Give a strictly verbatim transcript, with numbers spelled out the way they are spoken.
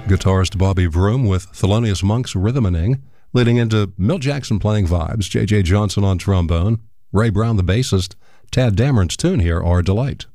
Guitarist Bobby Vroom with Thelonious Monk's Rhythmaning, leading into Milt Jackson playing vibes, J J Johnson on trombone, Ray Brown the bassist, Tad Dameron's tune here, Our Delight.